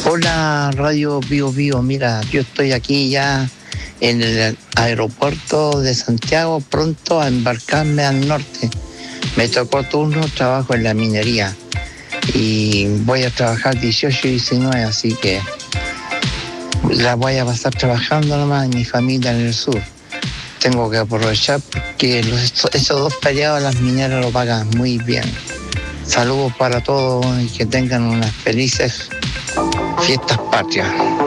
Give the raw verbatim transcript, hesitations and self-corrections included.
Hola, Radio Bio Bio. Mira, yo estoy aquí ya en el aeropuerto de Santiago, pronto a embarcarme al norte. Me tocó turno, trabajo en la minería y voy a trabajar dieciocho y diecinueve, así que la voy a pasar trabajando nomás en mi familia en el sur. Tengo que aprovechar porque los, esos dos feriados las mineras lo pagan muy bien. Saludos para todos y que tengan unas felices fiestas patrias.